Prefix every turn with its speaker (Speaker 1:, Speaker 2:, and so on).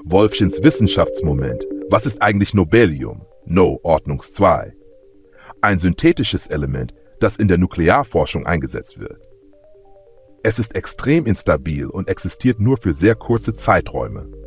Speaker 1: Wolfchens Wissenschaftsmoment. Was ist eigentlich Nobelium? No, Ordnungs 2. Ein synthetisches Element, das in der Nuklearforschung eingesetzt wird. Es ist extrem instabil und existiert nur für sehr kurze Zeiträume.